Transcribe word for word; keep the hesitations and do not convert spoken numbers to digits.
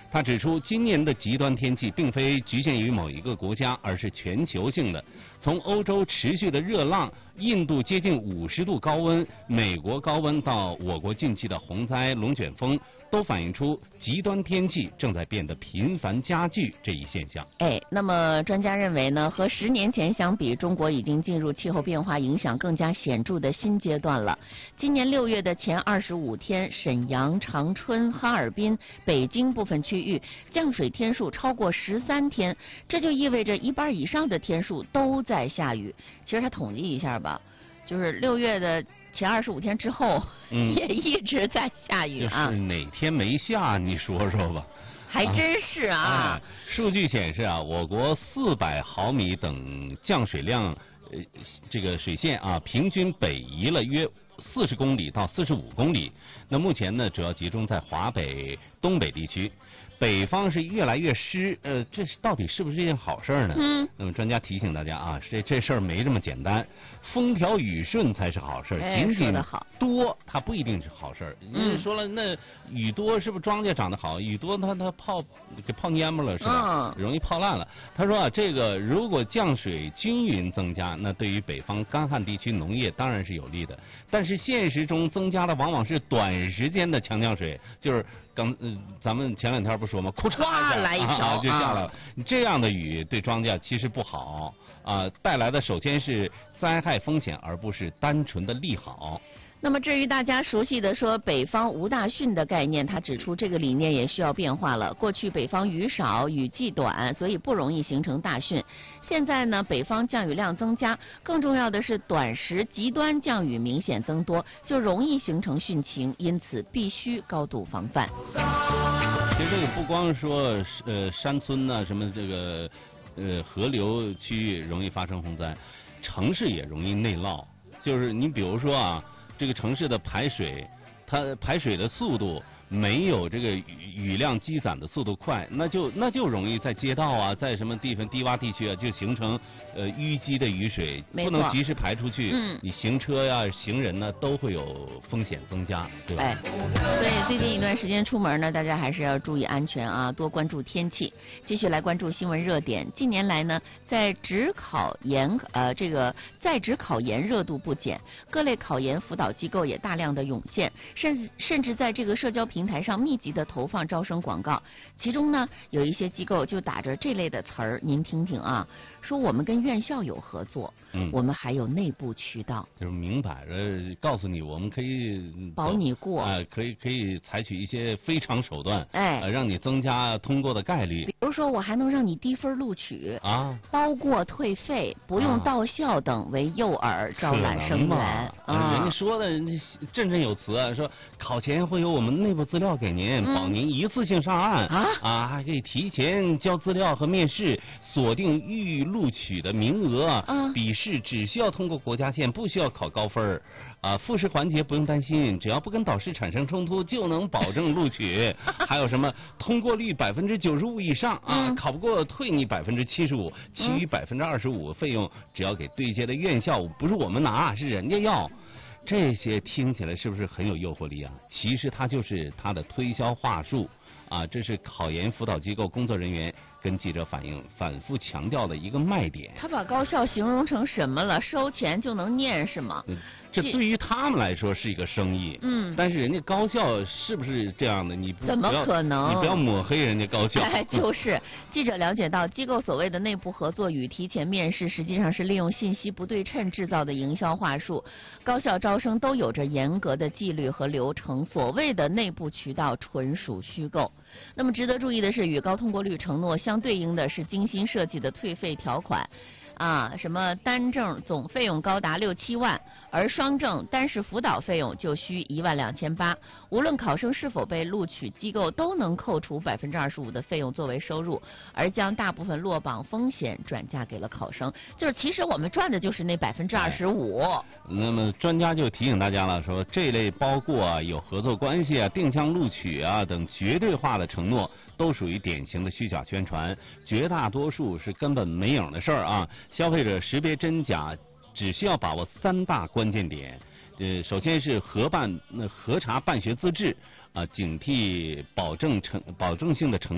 他指出，今年的极端天气并非局限于某一个国家，而是全球性的。从欧洲持续的热浪、印度接近五十度高温、美国高温到我国近期的洪灾、龙卷风，都反映出极端天气正在变得频繁加剧这一现象。 哎，那么专家认为呢，和十年前相比，中国已经进入气候变化影响更加显著的新阶段了。今年六月的前二十五天，沈阳、长春、哈尔滨、北京部分区域降水天数超过十三天，这就意味着一半以上的天数都在下雨。其实他统计一下吧，就是六月的前二十五天之后，嗯，也一直在下雨啊。 就是哪天没下，你说说吧。 还真是啊！ 啊哎、数据显示啊，我国四百毫米等降水量，呃，这个水线啊，平均北移了约四十公里到四十五公里。那目前呢，主要集中在华北、东北地区。北方是越来越湿，呃，这是到底是不是一件好事呢？ 嗯。 那么专家提醒大家啊，这这事儿没这么简单，风调雨顺才是好事， 哎、 仅仅多它不一定是好事。 嗯。 你说了，那雨多是不是庄稼长得好？雨多它它泡给泡蔫巴了是吧？嗯。容易泡烂了。他说啊，这个如果降水均匀增加，那对于北方干旱地区农业当然是有利的。但是现实中增加的往往是短时间的强降水，就是刚呃咱们前两天不说吗？库嚓来一瓢、 啊、就下了。这样的雨对庄稼其实不好啊，带来的首先是灾害风险，而不是单纯的利好。 那么至于大家熟悉的说北方无大汛的概念，他指出这个理念也需要变化了。过去北方雨少、雨季短，所以不容易形成大汛。现在呢，北方降雨量增加，更重要的是短时极端降雨明显增多，就容易形成汛情，因此必须高度防范。 其实这个不光说呃山村呢、啊，什么这个呃河流区域容易发生洪灾，城市也容易内涝。就是你比如说啊。这个城市的排水，它排水的速度没有这个雨雨量积攒的速度快，那就那就容易在街道啊，在什么地方低洼地区啊，就形成呃淤积的雨水，不能及时排出去， 嗯， 你行车呀、啊、行人呢都会有风险增加，对吧？ 哎，所以最近一段时间出门呢，大家还是要注意安全啊，多关注天气。继续来关注新闻热点。近年来呢，在职考研呃这个在职考研热度不减，各类考研辅导机构也大量的涌现，甚至甚至在这个社交平台上密集的投放招生广告。其中呢，有一些机构就打着这类的词儿，您听听啊，说我们跟院校有合作， 嗯， 我们还有内部渠道， 就是明摆着告诉你，我们可以保你过啊、呃，可以可以采取一些非常手段， 哎、 呃，让你增加通过的概率。 比如说，我还能让你低分录取啊， 包过退费，不用到校等为诱饵招揽生源啊。 人家说的，人家振振有词啊，说考前会有我们内部资料给您， 嗯、 保您一次性上岸啊啊，还可以提前交资料和面试，锁定预录取的名额。 啊， 笔试只需要通过国家线，不需要考高分啊。复试环节不用担心，只要不跟导师产生冲突，就能保证录取。还有什么通过率百分之九十五以上啊， 嗯、 考不过退你百分之七十五，其余百分之二十五费用只要给对接的院校，不是我们拿，是人家要。这些听起来是不是很有诱惑力啊？其实它就是它的推销话术啊，这是考研辅导机构工作人员跟记者反映反复强调的一个卖点。 他把高校形容成什么了？收钱就能念是吗？ 嗯，这对于他们来说是一个生意。 嗯， 但是人家高校是不是这样的？你不怎么可能？ 你不要抹黑人家高校。 哎，就是记者了解到，机构所谓的内部合作与提前面试，实际上是利用信息不对称制造的营销话术。高校招生都有着严格的纪律和流程，所谓的内部渠道纯属虚构。那么值得注意的是，与高通过率承诺相对应的是精心设计的退费条款。啊，什么单证总费用高达六七万，而双证单是辅导费用就需一万两千八。无论考生是否被录取，机构都能扣除百分之二十五的费用作为收入，而将大部分落榜风险转嫁给了考生。就是其实我们赚的就是那百分之二十五。 那么专家就提醒大家了，说这类包括啊有合作关系啊、定向录取啊等绝对化的承诺，都属于典型的虚假宣传，绝大多数是根本没影的事儿啊。消费者识别真假只需要把握三大关键点，呃，首先是核办、那核查办学资质啊，警惕保证成保证性的成。